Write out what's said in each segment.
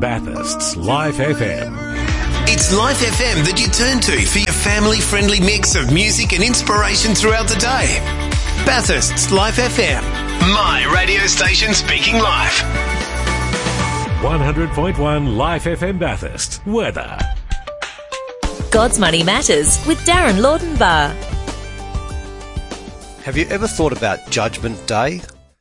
Bathurst's Life FM. It's Life FM that you turn to for your family-friendly mix of music and inspiration throughout the day. Bathurst's Life FM. My radio station speaking live. 100.1 Life FM Bathurst. Weather. God's Money Matters with Darren Laudenbar. Have you ever thought about Judgment Day?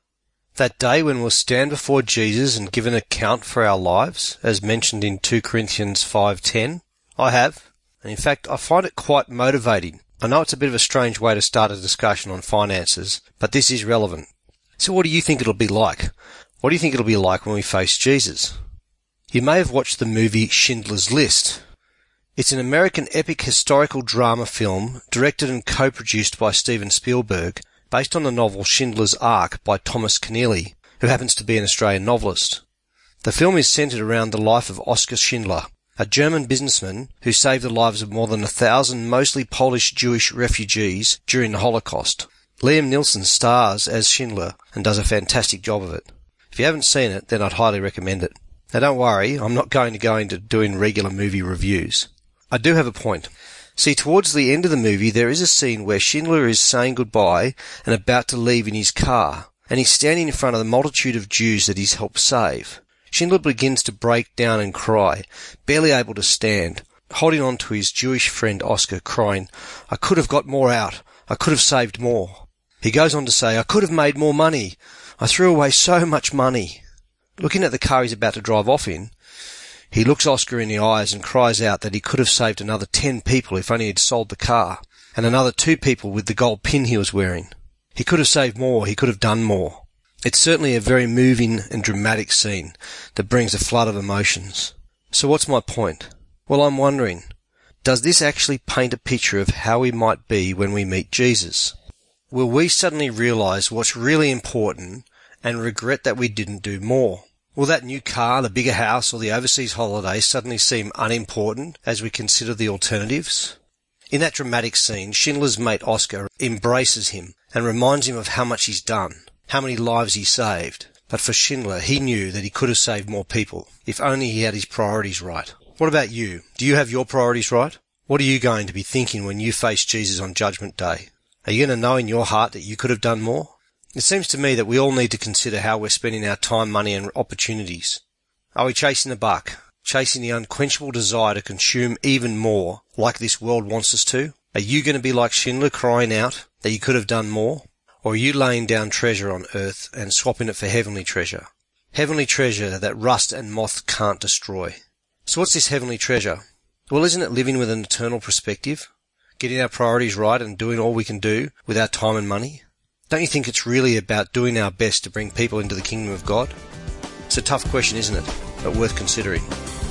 That day when we'll stand before Jesus and give an account for our lives, as mentioned in 2 Corinthians 5:10? I have, and in fact I find it quite motivating. I know it's a bit of a strange way to start a discussion on finances, but this is relevant. So what do you think it'll be like? What do you think it'll be like when we face Jesus? You may have watched the movie Schindler's List. It's an American epic historical drama film directed and co-produced by Steven Spielberg, based on the novel Schindler's Ark by Thomas Keneally, who happens to be an Australian novelist. The film is centred around the life of Oskar Schindler, a German businessman who saved the lives of more than 1,000 mostly Polish Jewish refugees during the Holocaust. Liam Neeson stars as Schindler and does a fantastic job of it. If you haven't seen it, then I'd highly recommend it. Now don't worry, I'm not going to go into doing regular movie reviews. I do have a point. See, towards the end of the movie, there is a scene where Schindler is saying goodbye and about to leave in his car, and he's standing in front of the multitude of Jews that he's helped save. Schindler begins to break down and cry, barely able to stand, holding on to his Jewish friend Oskar, crying, "I could have got more out. I could have saved more." He goes on to say, "I could have made more money. I threw away so much money." Looking at the car he's about to drive off in, he looks Oskar in the eyes and cries out that he could have saved another 10 people if only he'd sold the car, and another 2 people with the gold pin he was wearing. He could have saved more, he could have done more. It's certainly a very moving and dramatic scene that brings a flood of emotions. So what's my point? Well, I'm wondering, does this actually paint a picture of how we might be when we meet Jesus? Will we suddenly realise what's really important and regret that we didn't do more? Will that new car, the bigger house, or the overseas holiday suddenly seem unimportant as we consider the alternatives? In that dramatic scene, Schindler's mate Oskar embraces him and reminds him of how much he's done, how many lives he saved. But for Schindler, he knew that he could have saved more people, if only he had his priorities right. What about you? Do you have your priorities right? What are you going to be thinking when you face Jesus on Judgment Day? Are you going to know in your heart that you could have done more? It seems to me that we all need to consider how we're spending our time, money and opportunities. Are we chasing the buck? Chasing the unquenchable desire to consume even more, like this world wants us to? Are you going to be like Schindler, crying out that you could have done more? Or are you laying down treasure on earth and swapping it for heavenly treasure? Heavenly treasure that rust and moth can't destroy. So what's this heavenly treasure? Well, isn't it living with an eternal perspective? Getting our priorities right and doing all we can do with our time and money? Don't you think it's really about doing our best to bring people into the kingdom of God? It's a tough question, isn't it? But worth considering.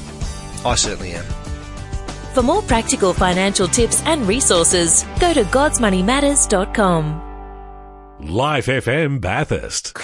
I certainly am. For more practical financial tips and resources, go to godsmoneymatters.com. Life FM Bathurst.